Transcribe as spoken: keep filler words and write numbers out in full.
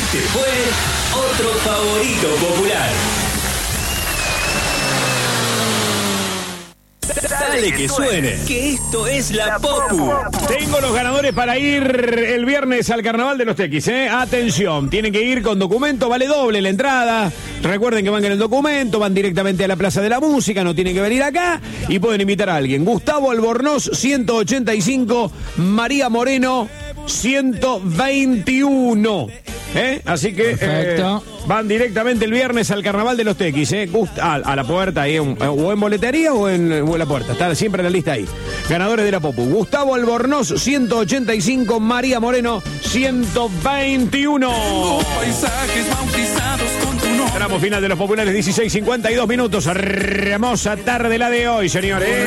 Este fue otro favorito popular. Dale que suene, que esto es la Popu. Tengo los ganadores para ir el viernes al Carnaval de los Tequis, ¿eh? Atención, tienen que ir con documento, vale doble la entrada. Recuerden que van con el documento, van directamente a la Plaza de la Música, no tienen que venir acá y pueden invitar a alguien. Gustavo Albornoz, ciento ochenta y cinco, María Moreno, ciento veintiuno. ¿Eh? Así que eh, van directamente el viernes al Carnaval de los Tequis, ¿eh? Gust- a, a la puerta, ahí, un, o en boletería o en, o en la puerta. Está siempre en la lista ahí. Ganadores de la Popu. Gustavo Albornoz, ciento ochenta y cinco. María Moreno, ciento veintiuno. Tramo final de los populares, dieciséis cincuenta y dos minutos. Hermosa tarde la de hoy, señores.